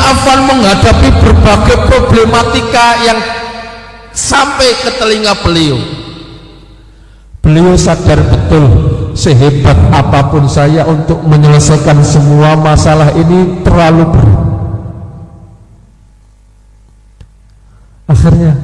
Affan menghadapi berbagai problematika yang sampai ke telinga beliau. Beliau sadar betul, sehebat apapun saya untuk menyelesaikan semua masalah ini terlalu berat. Akhirnya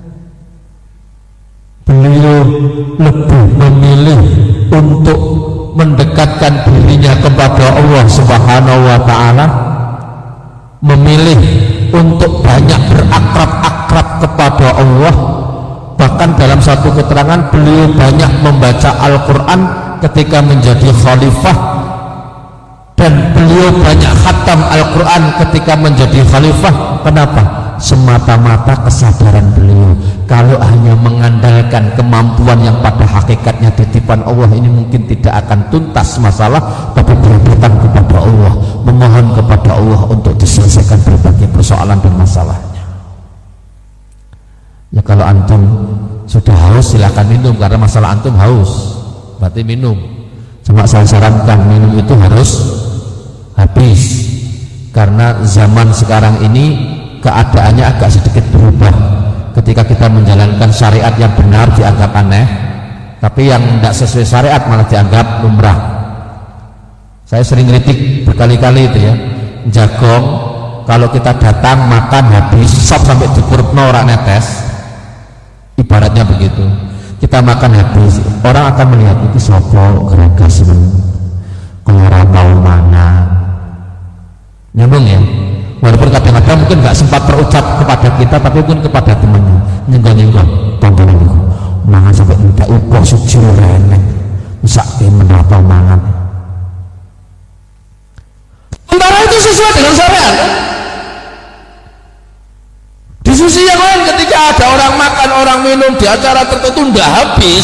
beliau lebih memilih untuk mendekatkan dirinya kepada Allah Subhanahu wa ta'ala, memilih untuk banyak berakrab-akrab kepada Allah. Bahkan dalam satu keterangan beliau banyak membaca Al-Quran ketika menjadi khalifah, dan beliau banyak khatam Al-Quran ketika menjadi khalifah. Kenapa? Semata-mata kesadaran beliau kalau hanya mengandalkan kemampuan yang pada hakikatnya titipan Allah ini mungkin tidak akan tuntas masalah, tapi berhutang kepada Allah, memohon kepada Allah untuk diselesaikan berbagai persoalan dan masalahnya. Ya kalau antum sudah haus silakan minum, karena masalah antum haus berarti minum. Cuma saya sarankan minum itu harus habis, karena zaman sekarang ini keadaannya agak sedikit berubah. Ketika kita menjalankan syariat yang benar dianggap aneh, tapi yang tidak sesuai syariat malah dianggap lumrah. Saya sering kritik berkali-kali itu ya, jagong kalau kita datang makan habis sop sampai dikurupno ora netes, ibaratnya begitu. Kita makan habis, orang akan melihat itu sopo geragas kalau ora tau mana. Nyambung ya, walaupun kadang-kadang mungkin nggak sempat terucap kepada kita, tapi pun kepada temannya, nyenggol-nyenggol tontonan itu mangan sampai tidak ukur suci renek bisa menapa mangan. Sementara itu sesuai dengan syariat. Di sisi yang lain, ketika ada orang makan, orang minum di acara tertentu tidak habis,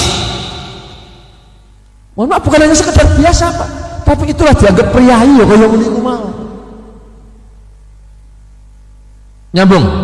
mohon maaf, bukan hanya sekedar biasa Pak, tapi itulah dianggap priayi ya kalau mau. Nyambung.